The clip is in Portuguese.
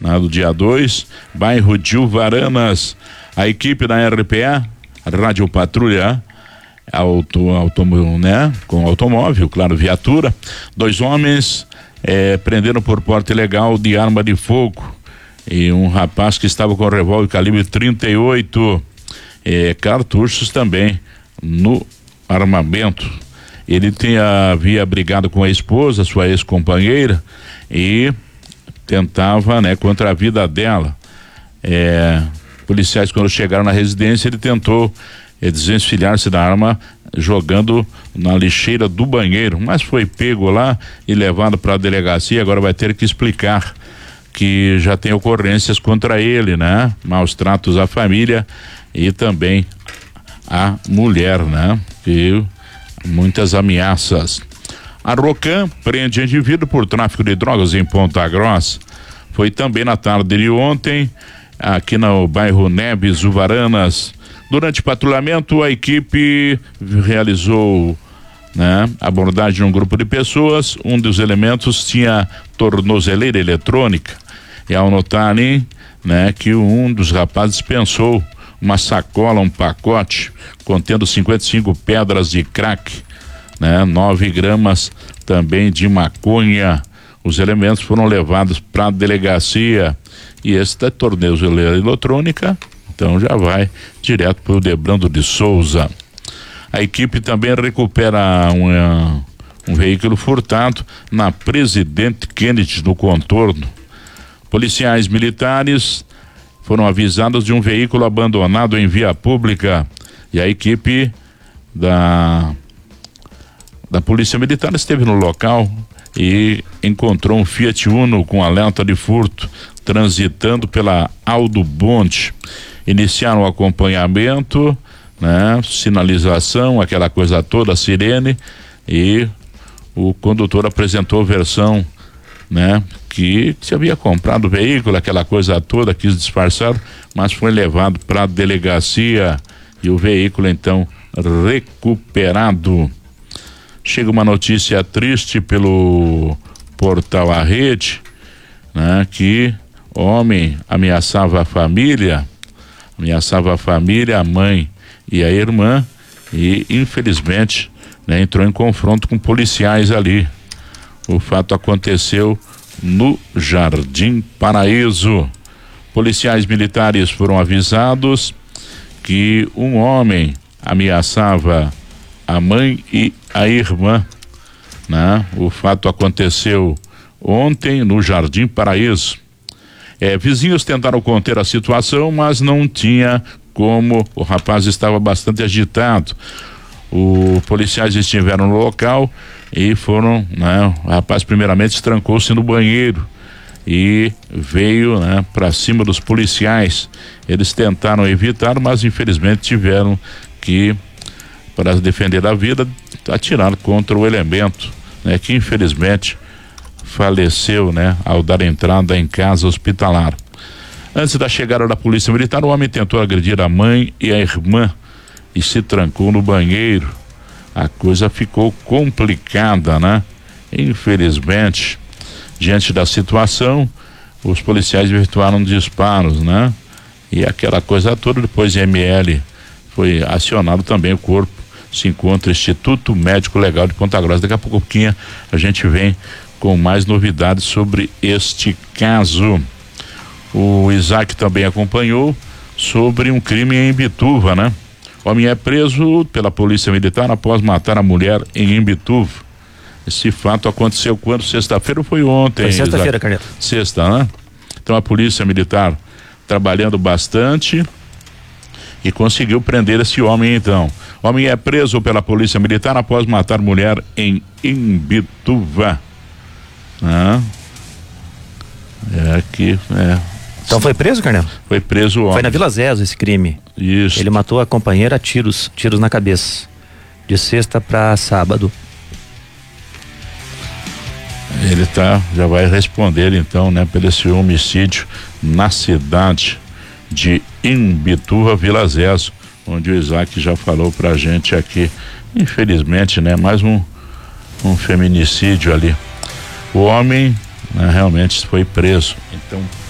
né, do dia 2, bairro de Uvaranas. A equipe da RPA, Rádio Patrulha, né, com automóvel, claro, viatura, 2 homens prenderam por porte ilegal de arma de fogo e um rapaz que estava com revólver calibre 38, cartuchos também no armamento. Ele havia brigado com a esposa, sua ex-companheira, e tentava, né, contra a vida dela. Policiais, quando chegaram na residência, ele tentou desvencilhar-se da arma jogando na lixeira do banheiro, mas foi pego lá e levado para a delegacia. Agora vai ter que explicar que já tem ocorrências contra ele, né? Maus tratos à família e também à mulher, né? E muitas ameaças. A Rocan prende indivíduo por tráfico de drogas em Ponta Grossa. Foi também na tarde de ontem, aqui no bairro Neves, Uvaranas. Durante patrulhamento, a equipe realizou, né, abordagem de um grupo de pessoas. Um dos elementos tinha tornozeleira eletrônica. E ao notarem, né, que um dos rapazes pensou uma sacola, um pacote contendo 55 pedras de crack, né, 9 gramas também de maconha. Os elementos foram levados para a delegacia e esta tornozeleira eletrônica, então já vai direto para o Debrando de Souza. A equipe também recupera um veículo furtado na Presidente Kennedy, no contorno. Policiais militares foram avisados de um veículo abandonado em via pública e a equipe da Polícia Militar esteve no local e encontrou um Fiat Uno com alerta de furto transitando pela Aldo Bonde. Iniciaram o acompanhamento, né? Sinalização, aquela coisa toda, a sirene, e o condutor apresentou versão, né? Que se havia comprado o veículo, aquela coisa toda, quis disfarçar, mas foi levado para a delegacia e o veículo então recuperado. Chega uma notícia triste pelo portal A Rede, né? Que homem ameaçava a família, a mãe e a irmã, e infelizmente, né, entrou em confronto com policiais ali. O fato aconteceu no Jardim Paraíso. Policiais militares foram avisados que um homem ameaçava a mãe e a irmã, né? O fato aconteceu ontem no Jardim Paraíso. Vizinhos tentaram conter a situação, mas não tinha como, o rapaz estava bastante agitado. Os policiais estiveram no local e foram, né? O rapaz primeiramente trancou-se no banheiro e veio, né, para cima dos policiais. Eles tentaram evitar, mas infelizmente tiveram que, para defender a vida, atirar contra o elemento, né, que infelizmente faleceu, né, ao dar entrada em casa hospitalar. Antes da chegada da polícia militar, o homem tentou agredir a mãe e a irmã e se trancou no banheiro. A coisa ficou complicada, né? Infelizmente, diante da situação, os policiais efetuaram disparos, né? E aquela coisa toda, depois ML foi acionado também, o corpo se encontra Instituto Médico Legal de Ponta Grossa. Daqui a pouquinho a gente vem com mais novidades sobre este caso. O Isaac também acompanhou sobre um crime em Imbituva, né? O homem é preso pela polícia militar após matar a mulher em Imbituva. Esse fato aconteceu quando? Sexta-feira ou foi ontem? Foi sexta-feira, Carneiro. Sexta, né? Então a polícia militar trabalhando bastante e conseguiu prender esse homem então. O homem é preso pela polícia militar após matar mulher em Imbituva. Então foi preso, Carneiro? Foi preso o homem. Foi na Vila Zezo esse crime. Isso. Ele matou a companheira a tiros na cabeça, de sexta para sábado. Ele já vai responder então, né, pelo esse homicídio na cidade de Imbituva, Vila Zezo, onde o Isaac já falou pra gente aqui. Infelizmente, né, mais um feminicídio ali. O homem, né, realmente foi preso. Então